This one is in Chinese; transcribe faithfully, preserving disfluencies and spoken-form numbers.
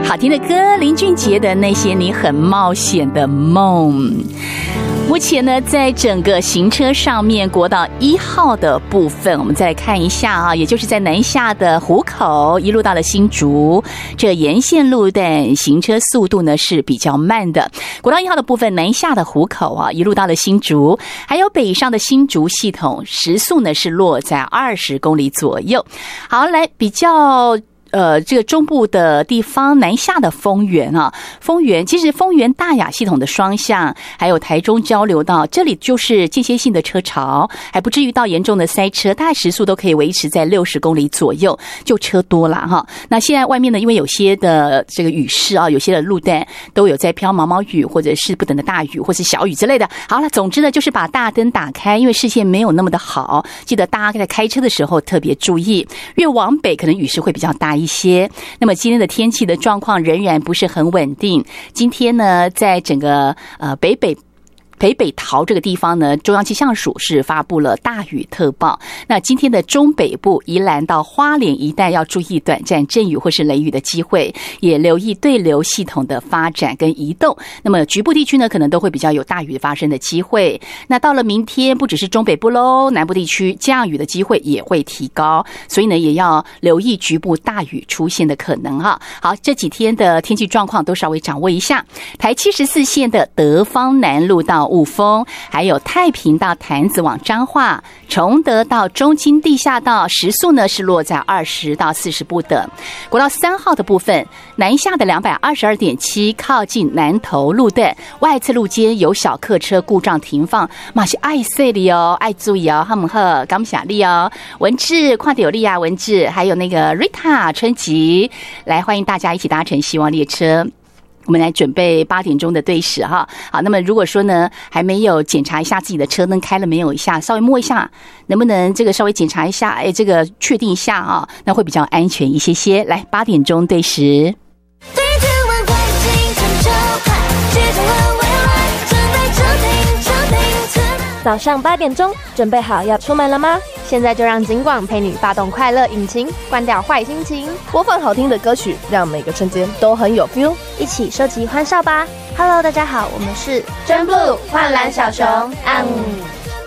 好听的歌，林俊杰的那些你很冒险的梦。目前呢，在整个行车上面，国道一号的部分，我们再来看一下啊，也就是在南下的湖口一路到了新竹，这沿线路段行车速度呢是比较慢的。国道一号的部分，南下的湖口啊，一路到了新竹，还有北上的新竹系统，时速呢是落在二十公里左右。好，来比较。呃，这个中部的地方南下的丰原啊，丰原其实丰原大雅系统的双向，还有台中交流道，这里就是间歇性的车潮，还不至于到严重的塞车，大概时速都可以维持在六十公里左右，就车多啦哈。那现在外面呢，因为有些的这个雨势啊，有些的路段都有在飘毛毛雨，或者是不等的大雨，或是小雨之类的。好了，总之呢，就是把大灯打开，因为视线没有那么的好，记得大家在开车的时候特别注意，越往北可能雨势会比较大一些。那么今天的天气的状况仍然不是很稳定。今天呢，在整个呃北北北北桃这个地方呢，中央气象署是发布了大雨特报。那今天的中北部宜兰到花莲一带要注意短暂阵雨或是雷雨的机会，也留意对流系统的发展跟移动。那么局部地区呢，可能都会比较有大雨发生的机会。那到了明天，不只是中北部咯，南部地区降雨的机会也会提高，所以呢，也要留意局部大雨出现的可能哈。好，这几天的天气状况都稍微掌握一下。台七十四线的德芳南路到雾峰，还有太平到潭子往彰化，崇德到中清地下道，时速呢是落在二十到四十不等。国道三号的部分，南下的 两百二十二点七 靠近南投路段，外侧路间有小客车故障停放，嘛是爱碎的哦，爱注意哦，好不好？感谢你哦，文志、跨点有利啊，文志，还有那个 Rita 春吉，来欢迎大家一起搭乘希望列车。我们来准备八点钟的对时哈。好，那么如果说呢还没有检查一下自己的车灯开了没有一下，稍微摸一下，能不能这个稍微检查一下，哎，这个确定一下啊，那会比较安全一些些。来，八点钟对时。 早上八点钟，准备好要出门了吗？现在就让警广陪你发动快乐引擎，关掉坏心情， 播放好听的歌曲，让每个瞬间都很有 feel， 一起收集欢笑吧。Hello， 大家好，我们是真 blue 幻蓝小熊，嗯。